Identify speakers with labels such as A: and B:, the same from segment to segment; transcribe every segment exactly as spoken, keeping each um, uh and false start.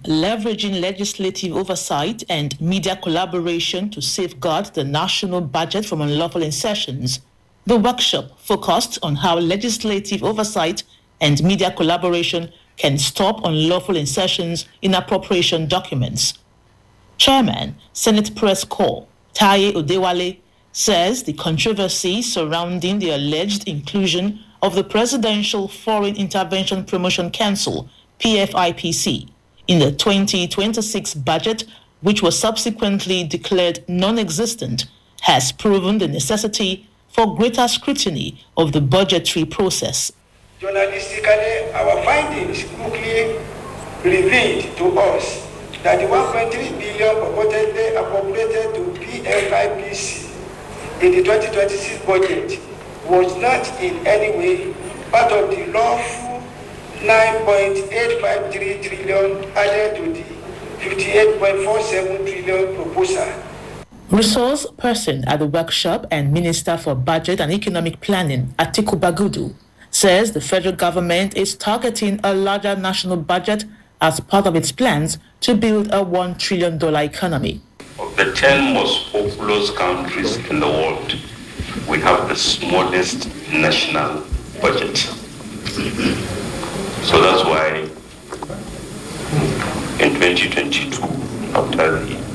A: leveraging legislative oversight and media collaboration to safeguard the national budget from unlawful insertions. The workshop focused on how legislative oversight and media collaboration can stop unlawful insertions in appropriation documents. Chairman, Senate Press Corps, Taye Odewale, says the controversy surrounding the alleged inclusion of the Presidential Foreign Intervention Promotion Council, P F I P C, in the twenty twenty-six budget, which was subsequently declared non-existent, has proven the necessity for greater scrutiny of the budgetary process.
B: Journalistically, our findings quickly revealed to us that the one point three billion purportedly appropriated to P F I P C in the twenty twenty-six budget was not in any way part of the lawful nine point eight five three trillion added to the fifty-eight point four seven trillion proposal.
A: Resource person at the workshop and Minister for Budget and Economic Planning, Atiku Bagudu, says the federal government is targeting a larger national budget as part of its plans to build a one trillion dollars economy.
C: Of the ten most populous countries in the world, we have the smallest national budget. So that's why in twenty twenty-two, after the,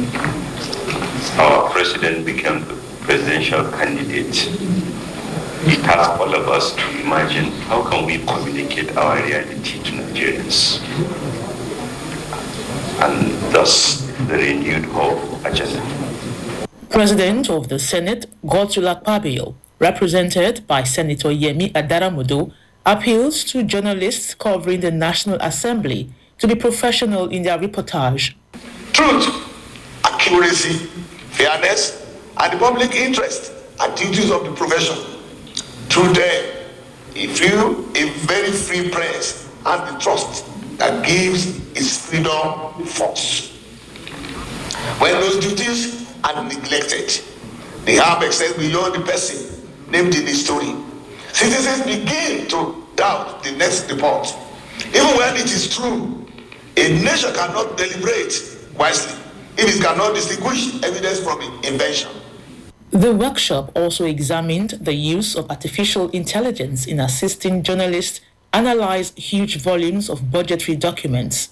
C: our president became the presidential candidate, it asked all of us to imagine how can we communicate our reality to Nigerians, and thus the renewed hope agenda.
A: President of the Senate, Godswill Akpabio, represented by Senator Yemi Adaramodo, appeals to journalists covering the National Assembly to be professional in their reportage.
D: Truth, accuracy, fairness, and the public interest are duties of the profession. Through them, if you a very free press and the trust that gives its freedom force. When those duties are neglected, the harm extends beyond the person named in the story. Citizens begin to doubt the next report. Even when it is true, a nation cannot deliberate wisely if it cannot distinguish evidence from invention.
A: The workshop also examined the use of artificial intelligence in assisting journalists analyze huge volumes of budgetary documents.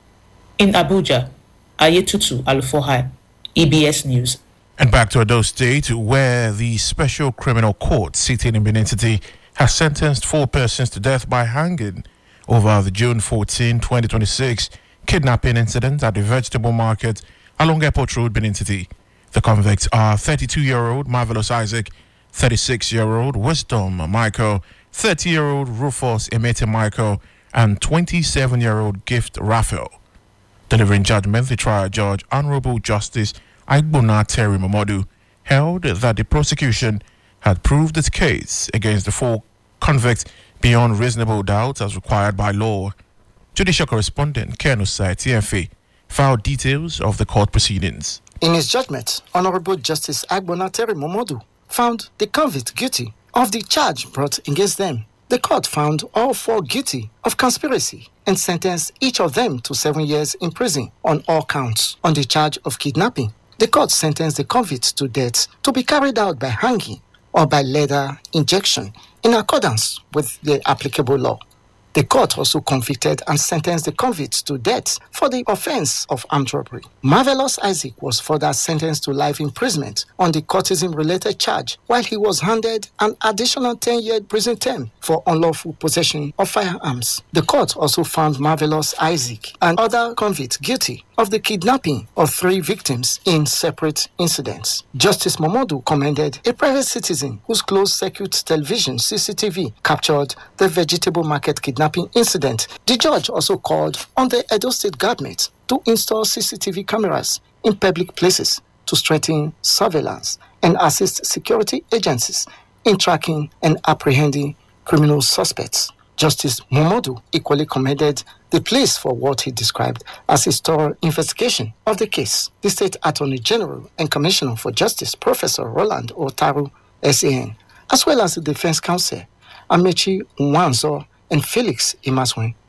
A: In Abuja, Ayetutu Alufohai, E B S News.
E: And back to Edo State, where the Special Criminal Court sitting in Benin City has sentenced four persons to death by hanging over the June fourteenth, twenty twenty-six kidnapping incident at the vegetable market along Airport Road, Benin City. The convicts are thirty-two-year-old Marvelous Isaac, thirty-six-year-old Wisdom Michael, thirty-year-old Rufus Emete Michael, and twenty-seven-year-old Gift Raphael. Delivering judgment, the trial judge, Honorable Justice Aigbona Terry Momodu, held that the prosecution had proved its case against the four convicts beyond reasonable doubt as required by law. Judicial correspondent Ken Osai, T F A, filed details of the court proceedings.
F: In his judgment, Honorable Justice Aigbona Terry Momodu found the convict guilty of the charge brought against them. The court found all four guilty of conspiracy and sentenced each of them to seven years in prison on all counts. On the charge of kidnapping, the court sentenced the convicts to death to be carried out by hanging or by leather injection in accordance with the applicable law. The court also convicted and sentenced the convicts to death for the offense of armed robbery. Marvelous Isaac was further sentenced to life imprisonment on the courtesan-related charge, while he was handed an additional ten-year prison term for unlawful possession of firearms. The court also found Marvelous Isaac and other convicts guilty of the kidnapping of three victims in separate incidents. Justice Momodu commended a private citizen whose closed-circuit television C C T V captured the vegetable market kidnapping incident. The judge also called on the Edo State government to install C C T V cameras in public places to strengthen surveillance and assist security agencies in tracking and apprehending criminal suspects. Justice Momodu equally commended the police for what he described as a thorough investigation of the case. The State Attorney General and Commissioner for Justice, Professor Roland Otaru, S A N, as well as the Defense Counsel, Amechi Nwanzo and Felix Imaswen,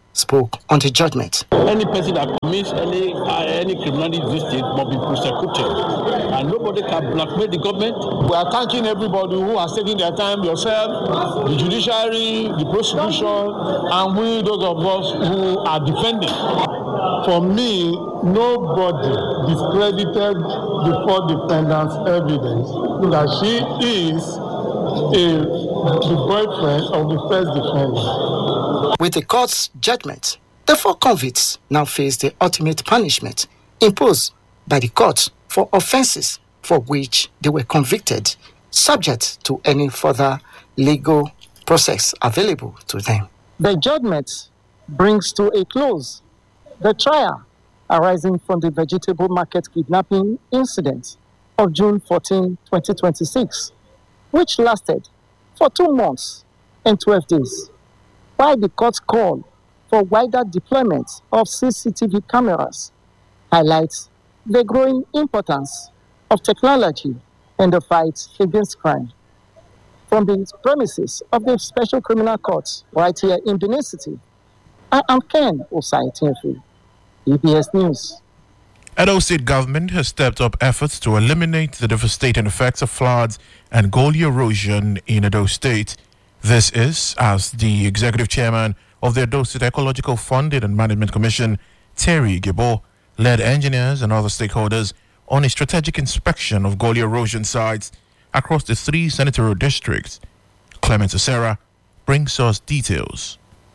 F: spoke on the judgment.
G: Any person that commits any uh, any criminality in this state must be prosecuted, and nobody can blackmail the government.
H: We are thanking everybody who has taken their time, yourself, the judiciary, the prosecution, and we, those of us who are defending. For me, nobody discredited the four defendants' evidence that she is a, the boyfriend of the first defendant.
F: With the court's judgment, the four convicts now face the ultimate punishment imposed by the court for offenses for which they were convicted, subject to any further legal process available to them.
I: The judgment brings to a close the trial arising from the vegetable market kidnapping incident of June fourteenth, twenty twenty-six, which lasted for two months and twelve days, while the court's call for wider deployment of C C T V cameras highlights the growing importance of technology in the fight against crime. From the premises of the Special Criminal Court right here in Benin City, I am Ken Osai Tinfi, E B S News.
E: Edo State government has stepped up efforts to eliminate the devastating effects of floods and gully erosion in Edo State. This is as the executive chairman of the Edo State Ecological Funding and Management Commission, Terry Igebo, led engineers and other stakeholders on a strategic inspection of gully erosion sites across the three senatorial districts. Clement Osera brings us details.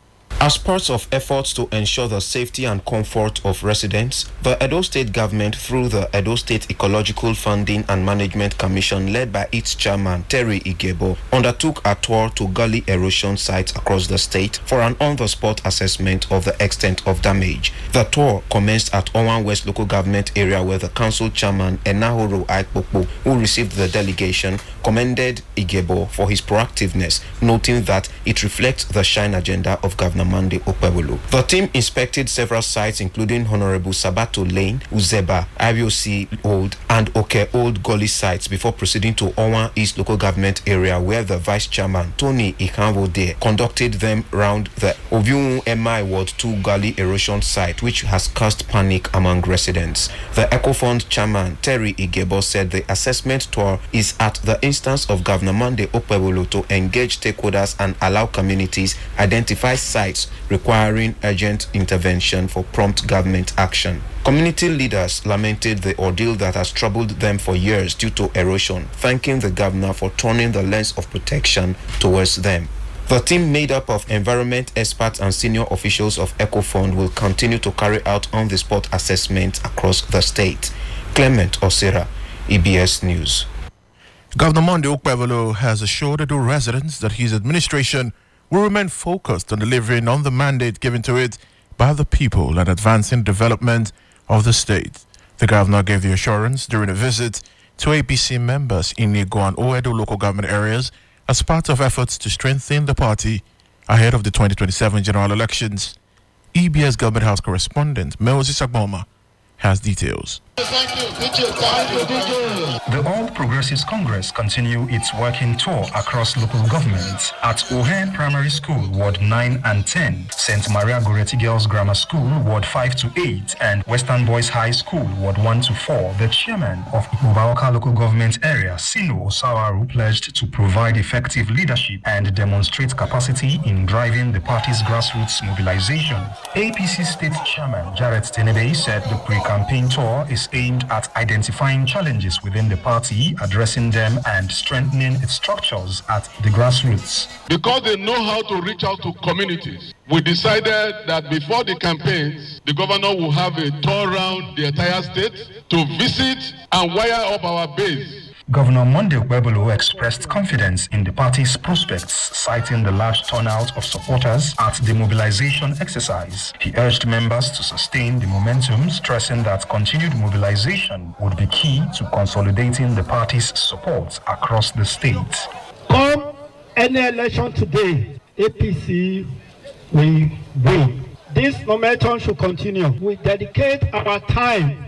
J: As part of efforts to ensure the safety and comfort of residents, the Edo State government, through the Edo State Ecological Funding and Management Commission, led by its chairman, Terry Igebo, undertook a tour to gully erosion sites across the state for an on-the-spot assessment of the extent of damage. The tour commenced at Owan West local government area, where the council chairman, Enahoro Aikpokpo, who received the delegation, commended Igebo for his proactiveness, noting that it reflects the shine agenda of Governor Monday Okpebholo. The team inspected several sites, including Honorable Sabato Lane, Uzeba, I B O C Old, and Oke Old Gully sites, before proceeding to Owan East local government area, where the vice chairman, Tony Ikanwode, conducted them round the Oviun Emai Ward two gully erosion site, which has caused panic among residents. The EcoFund chairman, Terry Igebo, said the assessment tour is at the instance of Governor Monday Okpebholo to engage stakeholders and allow communities identify sites requiring urgent intervention for prompt government action. Community leaders lamented the ordeal that has troubled them for years due to erosion, thanking the governor for turning the lens of protection towards them. The team, made up of environment experts and senior officials of EcoFund, will continue to carry out on-the-spot assessments across the state. Clement Osera, E B S News.
E: Governor Monday Okpebholo has assured Edo residents that his administration will remain focused on delivering on the mandate given to it by the people and advancing development of the state. The governor gave the assurance during a visit to A P C members in Ego and Oedo local government areas as part of efforts to strengthen the party ahead of the twenty twenty-seven general elections. E B S Government House correspondent Moses Agboma has details.
K: Thank you, D J. Thank you, D J.
L: The All Progressives Congress continue its working tour across local governments at Ohe Primary School, Ward nine and ten, Saint Maria Goretti Girls Grammar School, Ward five to eight, and Western Boys High School, Ward one to four. The chairman of Ipobaoka Local Government Area, Sino Osawaru, pledged to provide effective leadership and demonstrate capacity in driving the party's grassroots mobilization. A P C State Chairman Jarrett Tenebe said the pre-campaign tour is aimed at identifying challenges within the party, addressing them, and strengthening its structures at the grassroots.
K: Because they know how to reach out to communities, we decided that before the campaigns, the governor will have a tour around the entire state to visit and wire up our base.
L: Governor Monday Okpebholo expressed confidence in the party's prospects, citing the large turnout of supporters at the mobilization exercise. He urged members to sustain the momentum, stressing that continued mobilization would be key to consolidating the party's support across the state.
M: Come any election today, A P C will win. This momentum should continue. We dedicate our time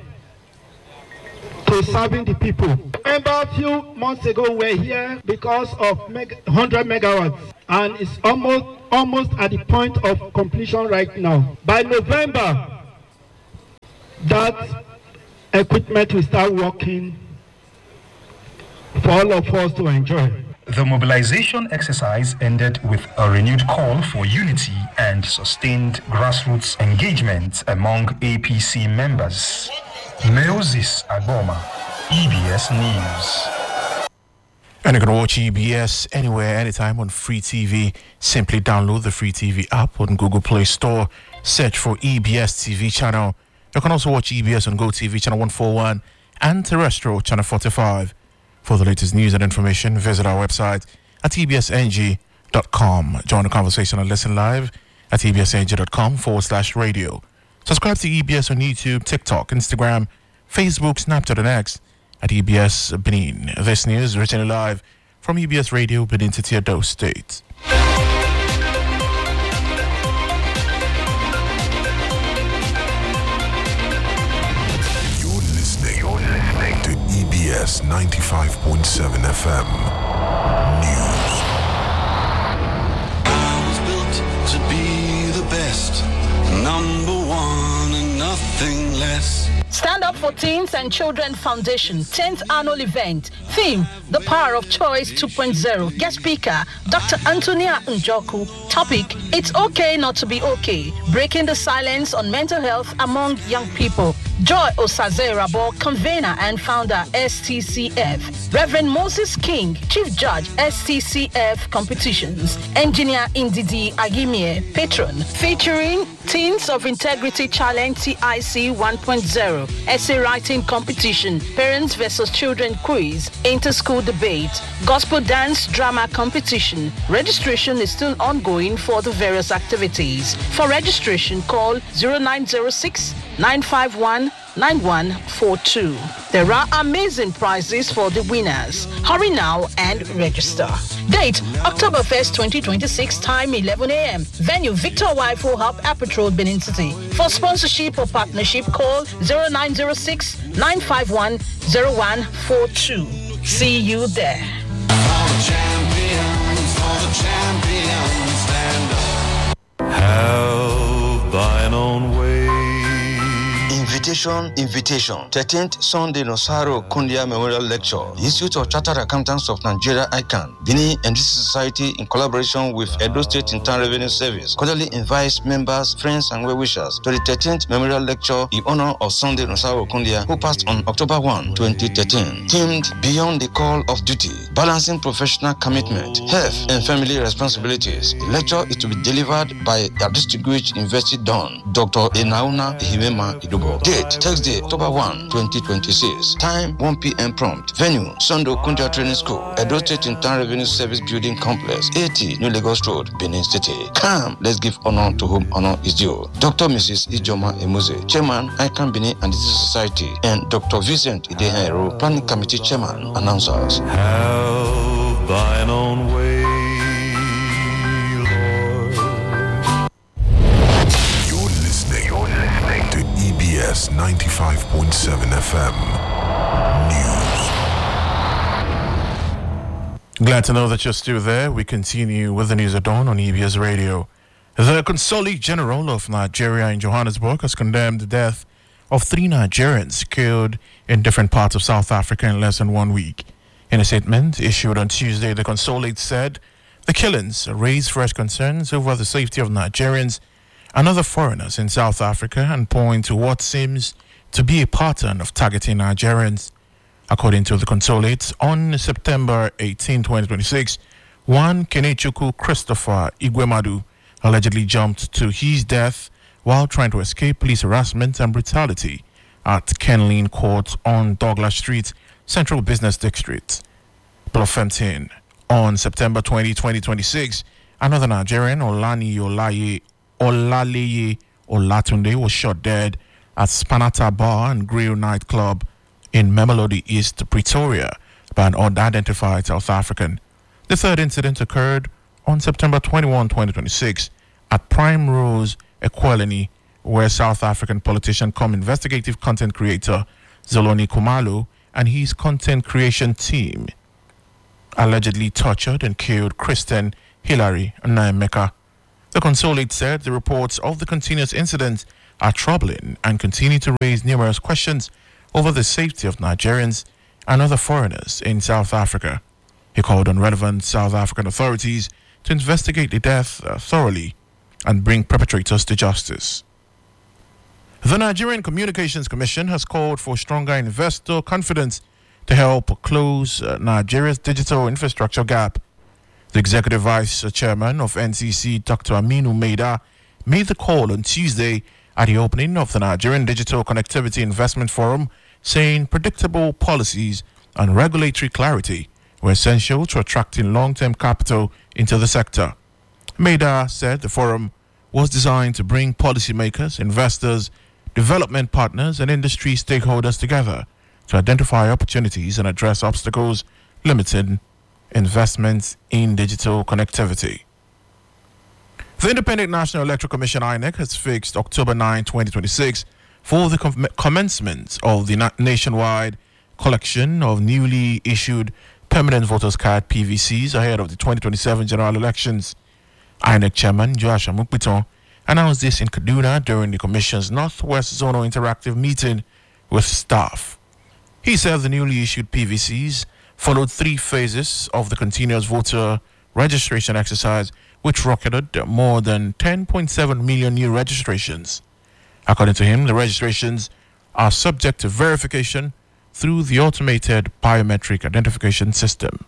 M: to serving the people. Remember, a few months ago we were here because of one hundred megawatts. and is almost almost at the point of completion right now. By November, that equipment will start working for all of us to enjoy.
L: The mobilization exercise ended with a renewed call for unity and sustained grassroots engagement among A P C members. Moses Agboma, E B S News.
E: And you can watch E B S anywhere, anytime on Free T V. Simply download the Free T V app on Google Play Store. Search for E B S T V channel. You can also watch E B S on GoTV channel one forty-one and terrestrial channel forty-five. For the latest news and information, visit our website at e b s n g dot com. Join the conversation and listen live at e b s n g dot com forward slash radio. Subscribe to E B S on YouTube, TikTok, Instagram, Facebook, Snapchat, and X at E B S Benin. This news is written live from E B S Radio, Benin City, Edo State.
N: E B S ninety-five point seven F M News.
O: I was built to be the best, number one and nothing less.
P: Stand Up for Teens and Children Foundation tenth annual event. Theme: The Power of Choice two point oh. Guest speaker: Doctor Antonia Njoku. Topic: It's okay not to be okay. Breaking the silence on mental health among young people. Joy Osazerabo, convener and founder, S T C F. Reverend Moses King, Chief Judge, S T C F Competitions. Engineer Indidi Agimie, patron. Featuring Teens of Integrity Challenge T I C one point oh. Essay writing competition. Parents versus Children quiz. Inter-school debate. Gospel dance drama competition. Registration is still ongoing for the various activities. For registration, call zero nine zero six, nine five one, nine one four two. There are amazing prizes for the winners. Hurry now and register. Date: October first, twenty twenty-six. Time eleven a.m. Venue: Victor Waifo Hub, Aperture Road, Benin City. For sponsorship or partnership, call zero nine zero six, nine five one, zero one four two. See you there.
O: All the champions, all the champions, stand up.
Q: Held by an own way.
R: Invitation, invitation. thirteenth Sunday Nosaro Kundia Memorial Lecture. Institute of Chartered Accountants of Nigeria, I C A N, Benin and this society, in collaboration with Edo State Internal Revenue Service, cordially invites members, friends, and well-wishers to the thirteenth Memorial Lecture in honor of Sunday Nosaro Kundia, who passed on October first, twenty thirteen. Themed Beyond the Call of Duty, Balancing Professional Commitment, Health, and Family Responsibilities. The lecture is to be delivered by a distinguished University Don, Doctor Enauna Ihimema Idobo. Date: Thursday, October first, twenty twenty-six. Time: one p.m. prompt. Venue: Sondo Kundia Training School, Edo State Internal Revenue Service Building Complex, eighty New Lagos Road, Benin City. Come, let's give honor to whom honor is due. Doctor Missus Ijoma Emuze, Chairman, I C A N Benin and Disease Society, and Doctor Vincent Idehero, Planning Committee Chairman, announcers.
Q: Held by an own way, Lord.
N: You're listening, you're listening to E B S ninety-five point seven F M News.
E: Glad to know that you're still there. We continue with the news at dawn on E B S Radio. The Consul General of Nigeria in Johannesburg has condemned the death of three Nigerians killed in different parts of South Africa in less than one week. In a statement issued on Tuesday, the consulate said the killings raise fresh concerns over the safety of Nigerians and other foreigners in South Africa and point to what seems to be a pattern of targeting Nigerians. According to the consulate, on September eighteenth, twenty twenty-six, one Kenechukwu Christopher Igwemadu allegedly jumped to his death while trying to escape police harassment and brutality at Kenlin Court on Douglas Street, Central Business District, Bloemfontein. On September twentieth, twenty twenty-six, another Nigerian, Olani Olaye Olaleye Olatunde, was shot dead at Spanata Bar and Grill nightclub in Mamelodi East, Pretoria, by an unidentified South African. The third incident occurred on September twenty-first, twenty twenty-six, at Prime Rose, Equalini, where South African politician cum investigative content creator Zoloni Khumalo and his content creation team allegedly tortured and killed Christian Hilary Naimeka. The consulate said the reports of the continuous incidents are troubling and continue to raise numerous questions over the safety of Nigerians and other foreigners in South Africa. He called on relevant South African authorities to investigate the death uh, thoroughly and bring perpetrators to justice. The Nigerian Communications Commission has called for stronger investor confidence to help close uh, Nigeria's digital infrastructure gap. The Executive Vice Chairman of N C C, Doctor Aminu Maida, made the call on Tuesday at the opening of the Nigerian Digital Connectivity Investment Forum, saying predictable policies and regulatory clarity were essential to attracting long-term capital into the sector. Maida said the forum was designed to bring policymakers, investors, development partners, and industry stakeholders together to identify opportunities and address obstacles limiting investments in digital connectivity. The Independent National Electoral Commission I N E C has fixed October ninth, twenty twenty-six for the com- commencement of the na- nationwide collection of newly issued permanent voters card P V Cs ahead of the twenty twenty-seven general elections. I N E C Chairman Joash Amukbiton announced this in Kaduna during the Commission's Northwest Zonal Interactive meeting with staff. He said the newly issued P V Cs followed three phases of the continuous voter registration exercise, which rocketed more than ten point seven million new registrations. According to him, the registrations are subject to verification through the automated biometric identification system.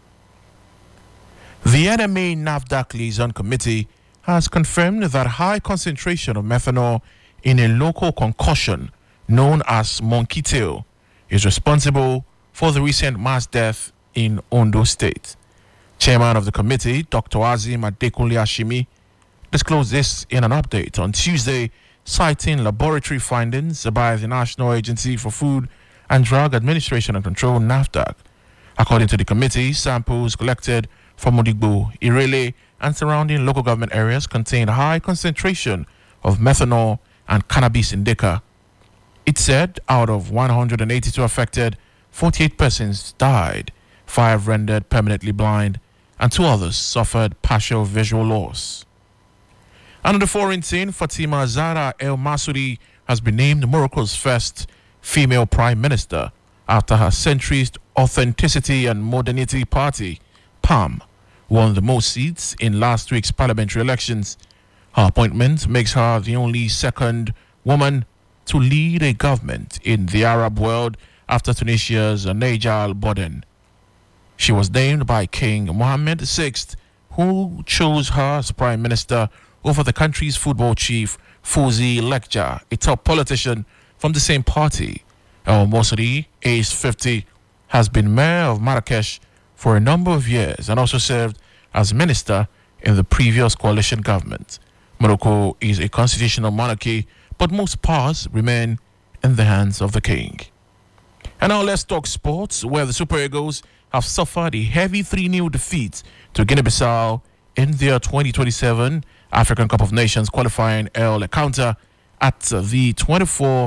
E: The N M A NAFDAC Liaison Committee has confirmed that high concentration of methanol in a local concoction known as monkey tail is responsible for the recent mass death in Ondo State. Chairman of the committee, Doctor Azim Adekunle Ashimi, disclosed this in an update on Tuesday, citing laboratory findings by the National Agency for Food and Drug Administration and Control, NAFDAC. According to the committee, samples collected from Odigbo, Irele, and surrounding local government areas contained high concentration of methanol and cannabis indica. It said out of one hundred eighty-two affected, forty-eight persons died, five rendered permanently blind, and two others suffered partial visual loss. And on the foreign scene, Fatima Zahra El Masuri has been named Morocco's first female prime minister after her centrist Authenticity and Modernity Party, P A M, won the most seats in last week's parliamentary elections. Her appointment makes her the only second woman to lead a government in the Arab world after Tunisia's Najal Boden. She was named by King Mohammed the sixth, who chose her as prime minister over the country's football chief, Fouzi Lekja, a top politician from the same party. El Mosri, aged fifty, has been mayor of Marrakesh for a number of years and also served as minister in the previous coalition government. Morocco is a constitutional monarchy, but most powers remain in the hands of the king. And now let's talk sports, where the Super Eagles have suffered a heavy three nil defeat to Guinea-Bissau in their twenty twenty-seven African Cup of Nations qualifying L encounter at the twenty-four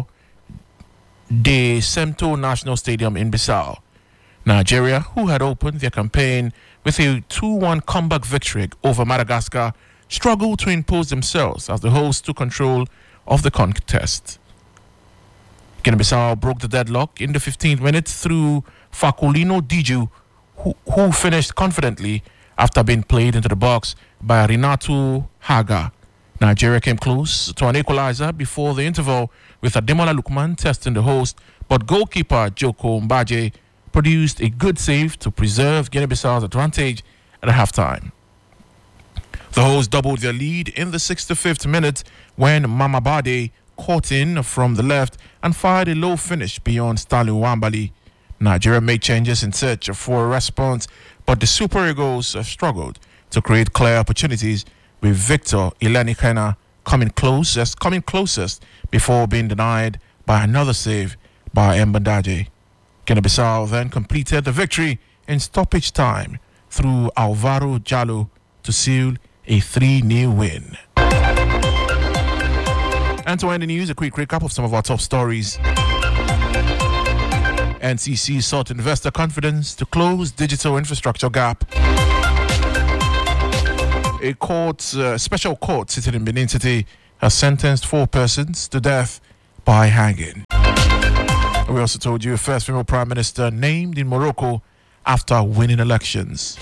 E: De Semto National Stadium in Bissau. Nigeria, who had opened their campaign with a two one comeback victory over Madagascar, struggled to impose themselves as the hosts took control of the contest. Guinea-Bissau broke the deadlock in the fifteenth minute through Fakulino Diju, who, who finished confidently after being played into the box by Renato Haga. Nigeria came close to an equalizer before the interval, with Ademola Lookman testing the host, but goalkeeper Joko Mbaje produced a good save to preserve Guinea-Bissau's advantage at halftime. The hosts doubled their lead in the sixty-fifth minute when Mamabade caught in from the left and fired a low finish beyond Stanley Wambali. Nigeria made changes in search for a response, but the Super Eagles struggled to create clear opportunities, with Victor Ilanikena coming closest, coming closest before being denied by another save by Mbadaje. Guinea-Bissau then completed the victory in stoppage time through Alvaro Jallo to seal a three nil win. And to end the news, a quick recap of some of our top stories. N C C sought investor confidence to close digital infrastructure gap. A court, uh, special court sitting in Benin City has sentenced four persons to death by hanging. We also told you first female prime minister named in Morocco after winning elections.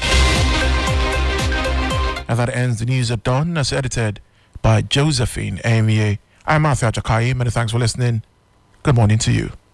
E: And that ends the news at dawn, as edited by Josephine Amie. I'm Matthew Ajakai. Many thanks for listening. Good morning to you.